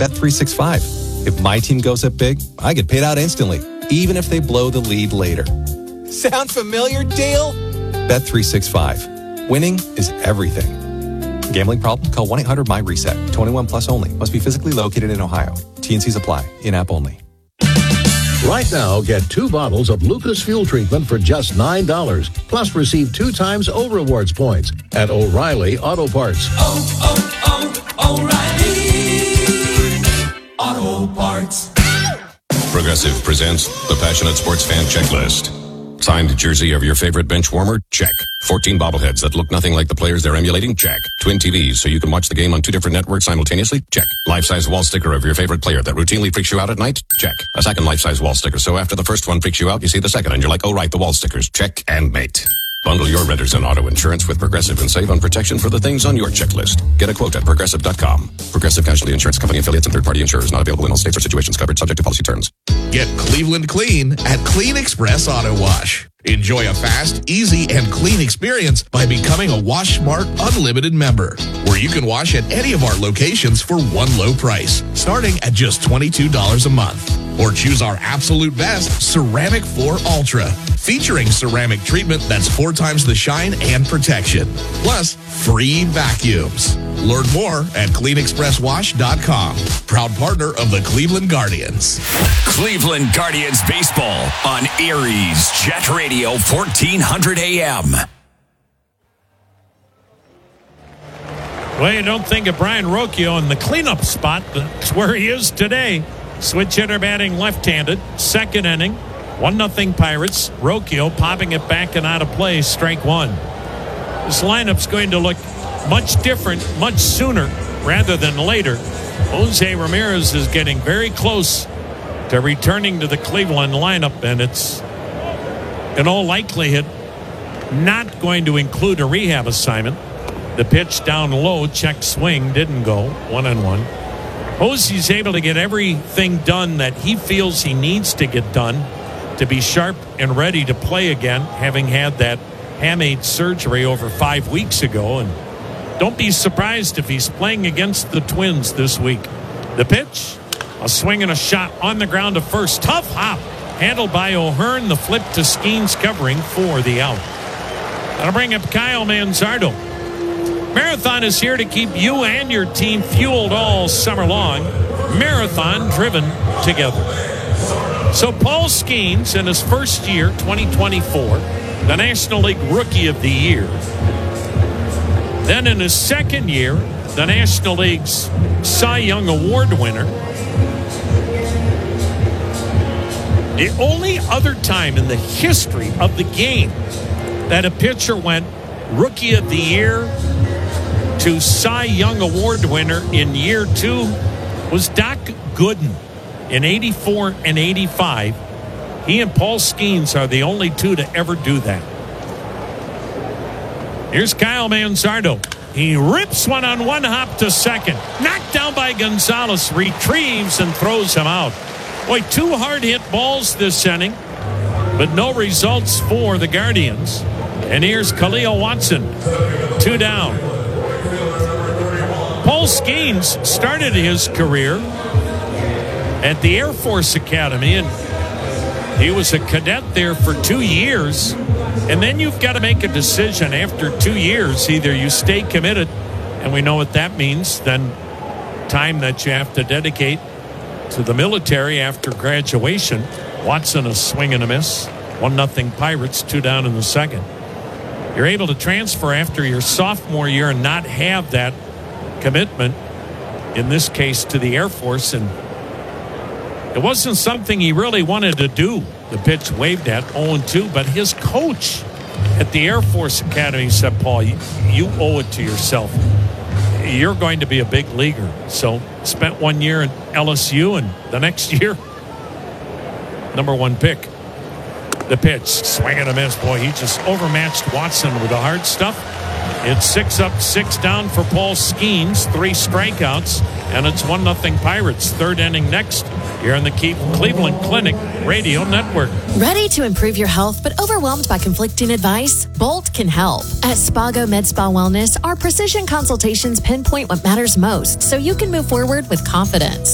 Bet365. If my team goes up big, I get paid out instantly, even if they blow the lead later. Sound familiar, Dale? Bet365. Winning is everything. Gambling problem? Call 1-800-MY-RESET. 21 plus only. Must be physically located in Ohio. T&Cs apply. In-app only. Right now, get 2 bottles of Lucas Fuel Treatment for just $9. Plus, receive 2 times O-Rewards points at O'Reilly Auto Parts. O'Reilly Auto Parts. Progressive presents the Passionate Sports Fan Checklist. Signed jersey of your favorite bench warmer? Check. 14 bobbleheads that look nothing like the players they're emulating? Check. Twin TVs so you can watch the game on 2 different networks simultaneously? Check. Life-size wall sticker of your favorite player that routinely freaks you out at night? Check. A second life-size wall sticker so after the first one freaks you out, you see the second and you're like, oh right, the wall stickers. Check and mate. Bundle your renters and auto insurance with Progressive and save on protection for the things on your checklist. Get a quote at Progressive.com. Progressive Casualty Insurance Company affiliates and third-party insurers not available in all states or situations covered subject to policy terms. Get Cleveland clean at Clean Express Auto Wash. Enjoy a fast, easy, and clean experience by becoming a Wash Smart Unlimited member, where you can wash at any of our locations for one low price, starting at just $22 a month. Or choose our absolute best Ceramic Floor Ultra, featuring ceramic treatment that's 4 times the shine and protection, plus free vacuums. Learn more at CleanExpressWash.com. Proud partner of the Cleveland Guardians. Cleveland Guardians baseball on Erie's Jet Radio 1400 AM. Well, you don't think of Brian Rocchio in the cleanup spot. That's where he is today. Switch hitter batting left-handed. Second inning. 1-0 Pirates. Rocchio popping it back and out of play. Strike 1. This lineup's going to look much different, much sooner rather than later. Jose Ramirez is getting very close to returning to the Cleveland lineup, and it's in all likelihood not going to include a rehab assignment. The pitch down low, check swing, didn't go. 1-1. Jose's able to get everything done that he feels he needs to get done to be sharp and ready to play again, having had that hamate surgery over 5 weeks ago. And don't be surprised if he's playing against the Twins this week. The pitch, a swing and a shot on the ground to first. Tough hop, handled by O'Hearn. The flip to Skeens covering for the out. That'll bring up Kyle Manzardo. Marathon is here to keep you and your team fueled all summer long. Marathon driven together. So Paul Skeens, in his first year, 2024, the National League Rookie of the Year. Then in his second year, the National League's Cy Young Award winner. The only other time in the history of the game that a pitcher went Rookie of the Year to Cy Young Award winner in year 2 was Doc Gooden in 84 and 85. He and Paul Skeens are the only 2 to ever do that. Here's Kyle Manzardo. He rips one on one hop to second. Knocked down by Gonzalez. Retrieves and throws him out. Boy, 2 hard hit balls this inning, but no results for the Guardians. And here's Khalil Watson. 2 down. Paul Skeens started his career at the Air Force Academy, and he was a cadet there for 2 years. And then you've got to make a decision after 2 years. Either you stay committed, and we know what that means, then time that you have to dedicate to the military after graduation. Watson a swing and a miss. 1-0 Pirates, 2 down in the second. You're able to transfer after your sophomore year and not have that commitment, in this case to the Air Force, and it wasn't something he really wanted to do. The pitch waved at 0-2, but his coach at the Air Force Academy said, Paul, you owe it to yourself. You're going to be a big leaguer. So spent 1 year at LSU, and the next year, #1 pick. The pitch, swing and a miss. Boy, he just overmatched Watson with the hard stuff. It's 6 up, 6 down for Paul Skeens. 3 strikeouts, and it's 1-0 Pirates. Third inning next here on the Cleveland Clinic Radio Network. Ready to improve your health but overwhelmed by conflicting advice? Bolt can help. At Spago Med Spa Wellness, our precision consultations pinpoint what matters most so you can move forward with confidence.